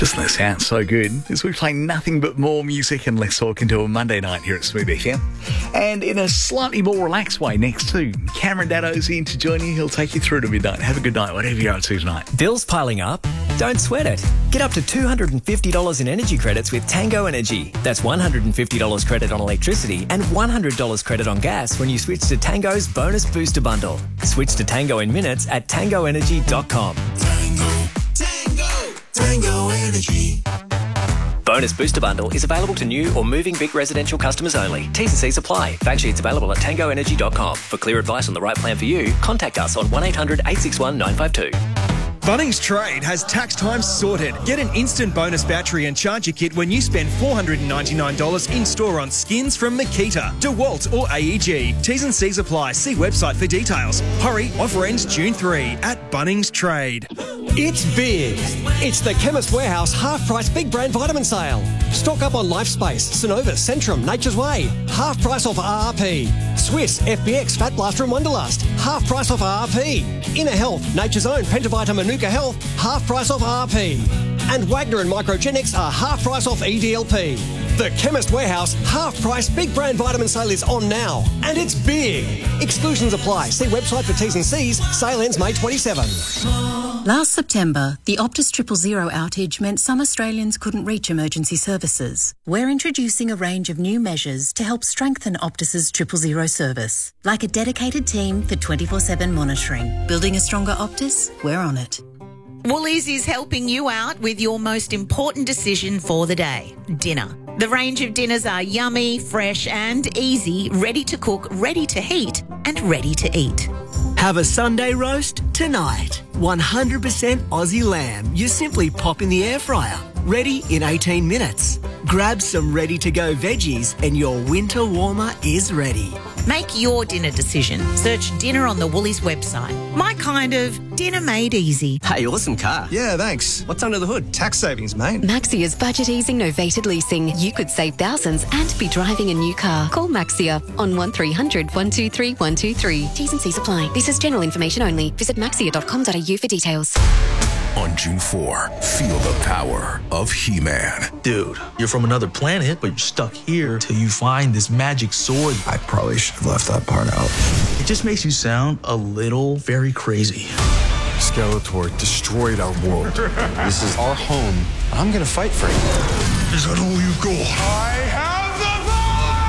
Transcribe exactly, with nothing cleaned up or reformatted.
Doesn't that sound so good? As we play nothing but more music and less talk into a Monday night here at Smooth F M. And in a slightly more relaxed way next too, Cameron Daddo's in to join you. He'll take you through to midnight. Have a good night, whatever you're up to tonight. Bills piling up? Don't sweat it. Get up to two hundred fifty dollars in energy credits with Tango Energy. That's one hundred fifty dollars credit on electricity and one hundred dollars credit on gas when you switch to Tango's Bonus Booster Bundle. Switch to Tango in minutes at tango energy dot com. Tango, Tango, Tango Energy. Bonus Booster Bundle is available to new or moving Vic residential customers only. T's and C's apply. Fact sheets available at tango energy dot com. For clear advice on the right plan for you, contact us on one eight hundred eight six one nine five two. Bunnings Trade has tax time sorted. Get an instant bonus battery and charger kit when you spend four hundred ninety-nine dollars in-store on skins from Makita, DeWalt or A E G. T's and C's apply. See website for details. Hurry, offer ends June third at Bunnings Trade. It's big. It's the Chemist Warehouse half-price big brand vitamin sale. Stock up on LifeSpace, Synovus, Centrum, Nature's Way. Half price off R R P. Swiss, F B X, Fat Blaster and Wonderlust. Half price off R R P. Inner Health, Nature's Own, Pentavita, Manuka Health. Half price off R R P. And Wagner and Microgenics are half price off E D L P. The Chemist Warehouse half-price big brand vitamin sale is on now. And it's big. Exclusions apply. See website for T's and C's. Sale ends May twenty-seventh. Last September, the Optus Triple Zero outage meant some Australians couldn't reach emergency services. We're introducing a range of new measures to help strengthen Optus's Triple Zero service, like a dedicated team for twenty-four seven monitoring. Building a stronger Optus? We're on it. Woolies is helping you out with your most important decision for the day, dinner. The range of dinners are yummy, fresh and easy, ready to cook, ready to heat and ready to eat. Have a Sunday roast tonight. one hundred percent Aussie lamb. You simply pop in the air fryer. Ready in eighteen minutes. Grab some ready-to-go veggies and your winter warmer is ready. Make your dinner decision. Search dinner on the Woolies website. My kind of dinner made easy. Hey, awesome car. Yeah, thanks. What's under the hood? Tax savings, mate. Maxia's budget easing novated leasing. You could save thousands and be driving a new car. Call Maxia on one three hundred one two three one two three. T's and C's apply. This is general information only. Visit maxia dot com dot a u for details. On June fourth, feel the power of He-Man. Dude, you're from another planet, but you're stuck here till you find this magic sword. I probably should have left that part out. It just makes you sound a little very crazy. Skeletor destroyed our world. This is our home. I'm gonna fight for it. Is that all you got? I have